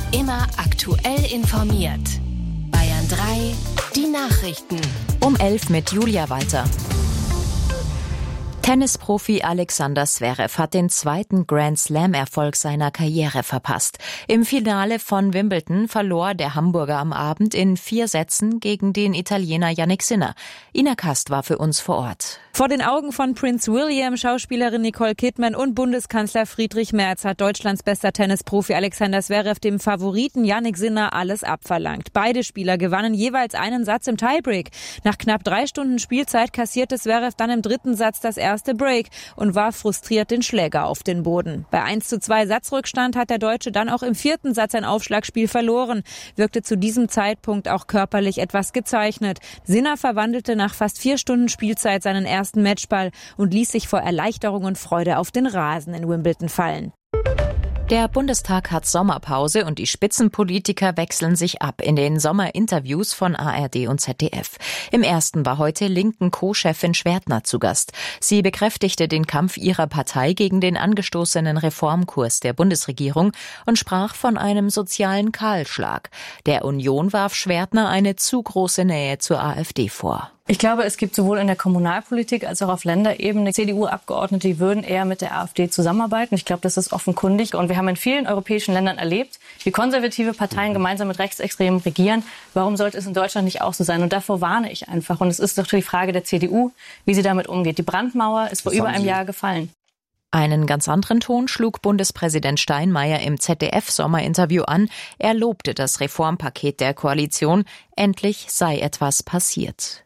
Immer aktuell informiert. Bayern 3, die Nachrichten. Um 11 mit Julia Walter. Tennisprofi Alexander Zverev hat den zweiten Grand-Slam-Erfolg seiner Karriere verpasst. Im Finale von Wimbledon verlor der Hamburger am Abend in 4 Sätzen gegen den Italiener Jannik Sinner. Ina Kast war für uns vor Ort. Vor den Augen von Prince William, Schauspielerin Nicole Kidman und Bundeskanzler Friedrich Merz hat Deutschlands bester Tennisprofi Alexander Zverev dem Favoriten Jannik Sinner alles abverlangt. Beide Spieler gewannen jeweils einen Satz im Tiebreak. Nach knapp 3 Stunden Spielzeit kassierte Zverev dann im 3. Satz das erste Break und warf frustriert den Schläger auf den Boden. Bei 1:2 Satzrückstand hat der Deutsche dann auch im 4. Satz ein Aufschlagspiel verloren, wirkte zu diesem Zeitpunkt auch körperlich etwas gezeichnet. Sinner verwandelte nach fast 4 Stunden Spielzeit seinen ersten Matchball und ließ sich vor Erleichterung und Freude auf den Rasen in Wimbledon fallen. Der Bundestag hat Sommerpause und die Spitzenpolitiker wechseln sich ab in den Sommerinterviews von ARD und ZDF. Im ersten war heute linken Co-Chefin Schwertner zu Gast. Sie bekräftigte den Kampf ihrer Partei gegen den angestoßenen Reformkurs der Bundesregierung und sprach von einem sozialen Kahlschlag. Der Union warf Schwertner eine zu große Nähe zur AfD vor. Ich glaube, es gibt sowohl in der Kommunalpolitik als auch auf Länderebene CDU-Abgeordnete, die würden eher mit der AfD zusammenarbeiten. Ich glaube, das ist offenkundig. Und wir haben in vielen europäischen Ländern erlebt, wie konservative Parteien gemeinsam mit Rechtsextremen regieren. Warum sollte es in Deutschland nicht auch so sein? Und davor warne ich einfach. Und es ist doch die Frage der CDU, wie sie damit umgeht. Die Brandmauer ist vor über einem Jahr gefallen. Einen ganz anderen Ton schlug Bundespräsident Steinmeier im ZDF-Sommerinterview an. Er lobte das Reformpaket der Koalition. Endlich sei etwas passiert.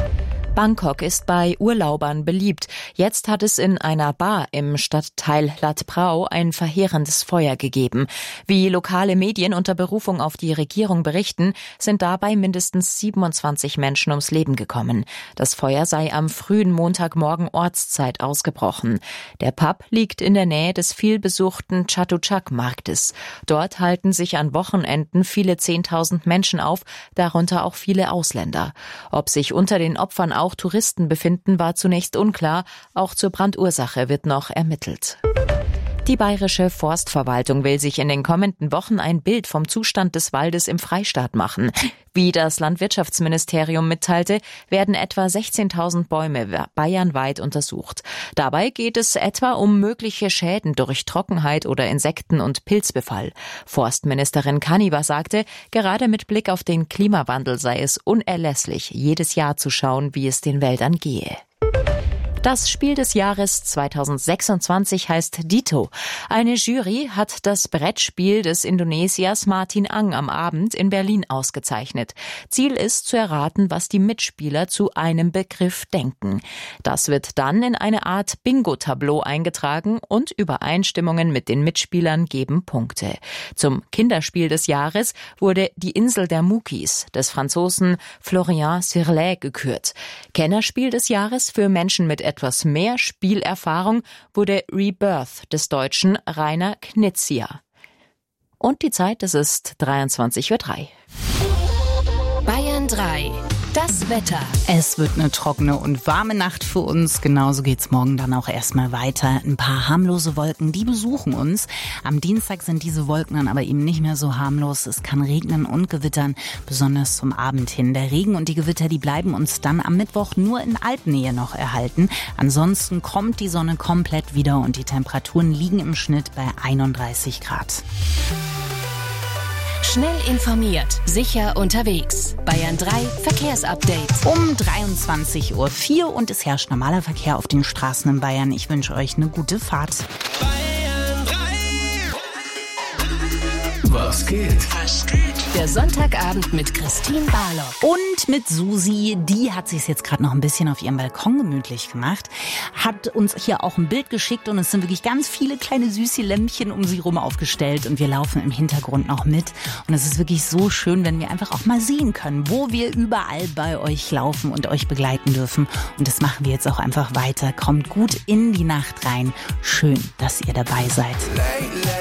Bangkok ist bei Urlaubern beliebt. Jetzt hat es in einer Bar im Stadtteil Lat Phrao ein verheerendes Feuer gegeben. Wie lokale Medien unter Berufung auf die Regierung berichten, sind dabei mindestens 27 Menschen ums Leben gekommen. Das Feuer sei am frühen Montagmorgen Ortszeit ausgebrochen. Der Pub liegt in der Nähe des vielbesuchten Chatuchak-Marktes. Dort halten sich an Wochenenden viele 10.000 Menschen auf, darunter auch viele Ausländer. Ob sich unter den Opfern auch Touristen befinden, war zunächst unklar. Auch zur Brandursache wird noch ermittelt. Die Bayerische Forstverwaltung will sich in den kommenden Wochen ein Bild vom Zustand des Waldes im Freistaat machen. Wie das Landwirtschaftsministerium mitteilte, werden etwa 16.000 Bäume bayernweit untersucht. Dabei geht es etwa um mögliche Schäden durch Trockenheit oder Insekten- und Pilzbefall. Forstministerin Kaniber sagte, gerade mit Blick auf den Klimawandel sei es unerlässlich, jedes Jahr zu schauen, wie es den Wäldern gehe. Das Spiel des Jahres 2026 heißt Dito. Eine Jury hat das Brettspiel des Indonesiers Martin Ang am Abend in Berlin ausgezeichnet. Ziel ist zu erraten, was die Mitspieler zu einem Begriff denken. Das wird dann in eine Art Bingo-Tableau eingetragen und Übereinstimmungen mit den Mitspielern geben Punkte. Zum Kinderspiel des Jahres wurde Die Insel der Mukis des Franzosen Florian Sirlet gekürt. Kennerspiel des Jahres für Menschen mit etwas mehr Spielerfahrung wurde Rebirth des Deutschen Rainer Knizia. Und die Zeit, es ist 23:03 Uhr. Bayern 3, das Wetter. Es wird eine trockene und warme Nacht für uns. Genauso geht's morgen dann auch erstmal weiter. Ein paar harmlose Wolken, die besuchen uns. Am Dienstag sind diese Wolken dann aber eben nicht mehr so harmlos. Es kann regnen und gewittern, besonders zum Abend hin. Der Regen und die Gewitter, die bleiben uns dann am Mittwoch nur in Alpennähe noch erhalten. Ansonsten kommt die Sonne komplett wieder und die Temperaturen liegen im Schnitt bei 31 Grad. Schnell informiert, sicher unterwegs. Bayern 3 Verkehrsupdate. Um 23:04 Uhr und es herrscht normaler Verkehr auf den Straßen in Bayern. Ich wünsche euch eine gute Fahrt. Bayern 3. Was geht? Der Sonntagabend mit Christine Barlock. Und mit Susi, die hat sich jetzt gerade noch ein bisschen auf ihrem Balkon gemütlich gemacht, hat uns hier auch ein Bild geschickt und es sind wirklich ganz viele kleine süße Lämpchen um sie rum aufgestellt und wir laufen im Hintergrund noch mit. Und es ist wirklich so schön, wenn wir einfach auch mal sehen können, wo wir überall bei euch laufen und euch begleiten dürfen. Und das machen wir jetzt auch einfach weiter. Kommt gut in die Nacht rein. Schön, dass ihr dabei seid.